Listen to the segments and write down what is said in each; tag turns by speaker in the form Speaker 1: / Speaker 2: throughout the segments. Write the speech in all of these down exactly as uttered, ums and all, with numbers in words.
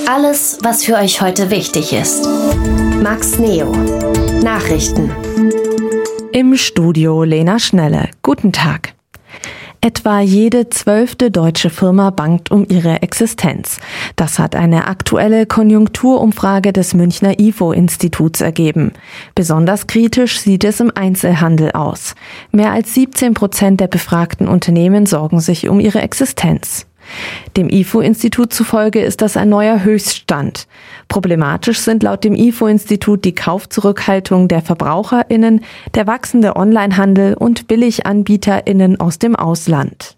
Speaker 1: Alles, was für euch heute wichtig ist. Max Neo. Nachrichten.
Speaker 2: Im Studio Lena Schnelle. Guten Tag. Etwa jede zwölfte deutsche Firma bangt um ihre Existenz. Das hat eine aktuelle Konjunkturumfrage des Münchner I F O-Instituts ergeben. Besonders kritisch sieht es im Einzelhandel aus. Mehr als siebzehn Prozent der befragten Unternehmen sorgen sich um ihre Existenz. Dem I F O-Institut zufolge ist das ein neuer Höchststand. Problematisch sind laut dem I F O-Institut die Kaufzurückhaltung der VerbraucherInnen, der wachsende Onlinehandel und BilliganbieterInnen aus dem Ausland.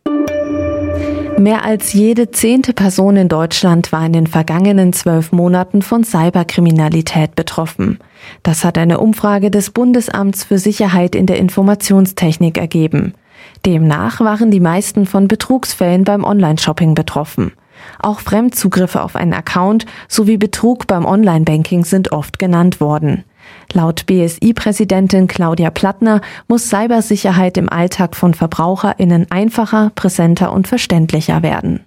Speaker 2: Mehr als jede zehnte Person in Deutschland war in den vergangenen zwölf Monaten von Cyberkriminalität betroffen. Das hat eine Umfrage des Bundesamts für Sicherheit in der Informationstechnik ergeben. Demnach waren die meisten von Betrugsfällen beim Online-Shopping betroffen. Auch Fremdzugriffe auf einen Account sowie Betrug beim Online-Banking sind oft genannt worden. Laut B S I-Präsidentin Claudia Plattner muss Cybersicherheit im Alltag von VerbraucherInnen einfacher, präsenter und verständlicher werden.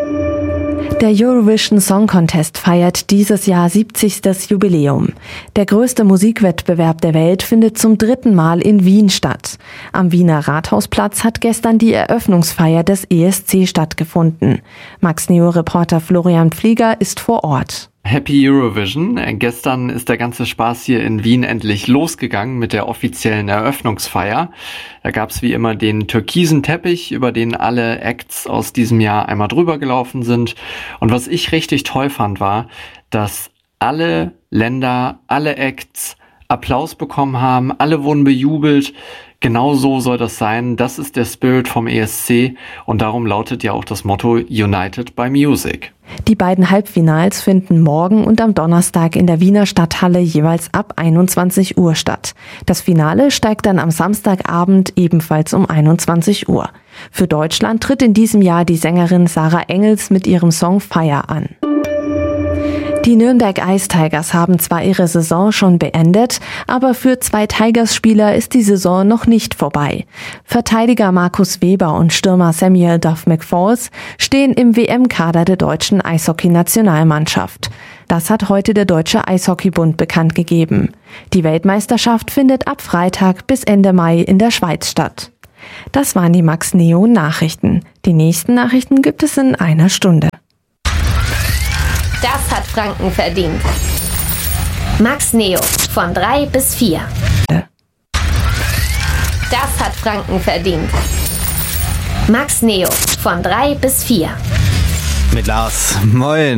Speaker 2: Der Eurovision Song Contest feiert dieses Jahr siebzigstes Jubiläum. Der größte Musikwettbewerb der Welt findet zum dritten Mal in Wien statt. Am Wiener Rathausplatz hat gestern die Eröffnungsfeier des E S C stattgefunden. Max Neo-Reporter Florian Pflieger ist vor Ort.
Speaker 3: Happy Eurovision. Gestern ist der ganze Spaß hier in Wien endlich losgegangen mit der offiziellen Eröffnungsfeier. Da gab's wie immer den türkisen Teppich, über den alle Acts aus diesem Jahr einmal drüber gelaufen sind. Und was ich richtig toll fand, war, dass alle Länder, alle Acts Applaus bekommen haben, alle wurden bejubelt. Genau so soll das sein. Das ist der Spirit vom E S C und darum lautet ja auch das Motto United by Music.
Speaker 2: Die beiden Halbfinals finden morgen und am Donnerstag in der Wiener Stadthalle jeweils ab einundzwanzig Uhr statt. Das Finale steigt dann am Samstagabend ebenfalls um einundzwanzig Uhr. Für Deutschland tritt in diesem Jahr die Sängerin Sarah Engels mit ihrem Song Fire an. Die Nürnberg Ice Tigers haben zwar ihre Saison schon beendet, aber für zwei Tigers-Spieler ist die Saison noch nicht vorbei. Verteidiger Markus Weber und Stürmer Samuel Duff McFalls stehen im W M-Kader der deutschen Eishockey-Nationalmannschaft. Das hat heute der Deutsche Eishockeybund bekannt gegeben. Die Weltmeisterschaft findet ab Freitag bis Ende Mai in der Schweiz statt. Das waren die Max Neo Nachrichten. Die nächsten Nachrichten gibt es in einer Stunde.
Speaker 1: Das hat Franken verdient. Max Neo von drei bis vier. Das hat Franken verdient. Max Neo von drei bis vier.
Speaker 4: Mit Lars. Moin.